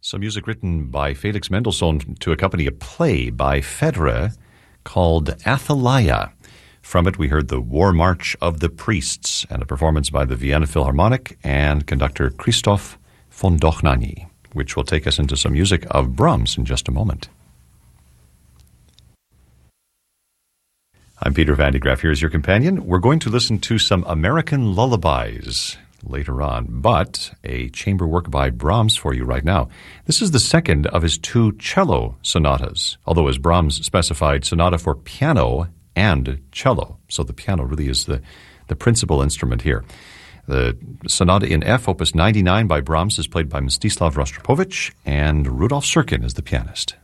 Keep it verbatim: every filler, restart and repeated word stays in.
Some music written by Felix Mendelssohn to accompany a play by Fedra called Athaliah. From it, we heard the War March of the Priests and a performance by the Vienna Philharmonic and conductor Christoph von Dohnanyi, which will take us into some music of Brahms in just a moment. I'm Peter Van de Graaff. Here's your companion. We're going to listen to some American lullabies later on, but a chamber work by Brahms for you right now. This is the second of his two cello sonatas, although as Brahms specified, sonata for piano and cello. So the piano really is the, the principal instrument here. The sonata in F, opus ninety-nine by Brahms, is played by Mstislav Rostropovich, and Rudolf Serkin is the pianist.